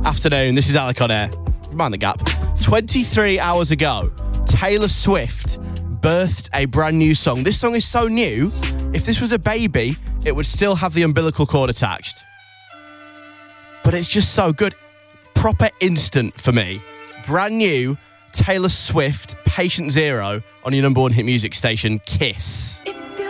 Afternoon, this is Alec on air. Mind the gap. 23 hours ago, Taylor Swift birthed a brand new song. This song is so new, if this was a baby, it would still have the umbilical cord attached. But it's just so good. Proper instant for me. Brand new Taylor Swift, Patient Zero on your number one hit music station, Kiss.